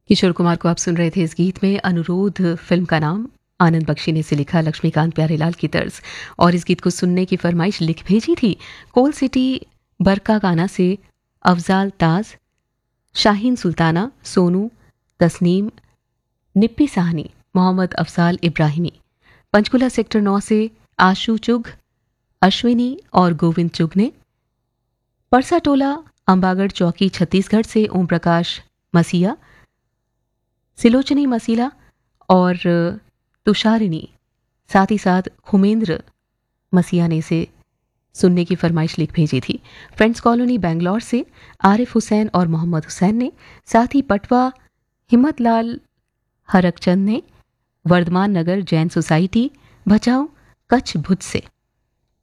किशोर कुमार को आप सुन रहे थे इस गीत में। अनुरोध फिल्म का नाम, आनंद बख्शी ने इसे लिखा, लक्ष्मीकांत प्यारेलाल की तर्ज। और इस गीत को सुनने की फरमाइश लिख भेजी थी कोल सिटी बरका गाना से अफजाल ताज, शाहीन सुल्ताना, सोनू, तस्नीम, निप्पी साहनी, मोहम्मद अफजाल इब्राहिमी। पंचकुला सेक्टर 9 से आशु चुग, अश्विनी और गोविंद चुग ने। परसाटोला अंबागढ़ चौकी छत्तीसगढ़ से ओम प्रकाश मसीहा, सिलोचनी मसीला और तुषारिणी, साथ ही साथ खुमेंद्र मसीहा ने इसे सुनने की फरमाइश लिख भेजी थी। फ्रेंड्स कॉलोनी बेंगलोर से आरिफ हुसैन और मोहम्मद हुसैन ने, साथ ही पटवा हिम्मतलाल हरकचंद ने, वर्धमान नगर जैन सोसाइटी भचाऊ कच्छ भुज से